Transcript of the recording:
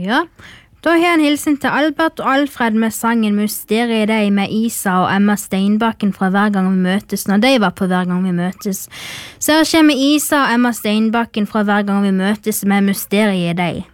Ja, da har jeg en hilsen til Albert og Alfred med sangen Mysteriet i deg med Isa og Emma Steinbakken fra Hver gang vi møtes, når de var på Hver gang vi møtes. Så her kommer Isa og Emma Steinbakken fra Hver gang vi møtes med Mysteriet i deg.